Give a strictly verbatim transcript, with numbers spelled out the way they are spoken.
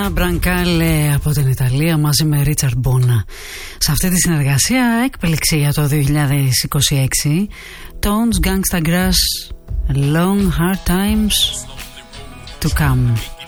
Λουτσιάνο Μπρανκάλε από την Ιταλία μαζί με Ρίτσαρντ Μπόνα. Σε αυτή τη συνεργασία έκπληξη για το δύο χιλιάδες είκοσι έξι. Tones, Gangsta Grass, Long Hard Times to Come.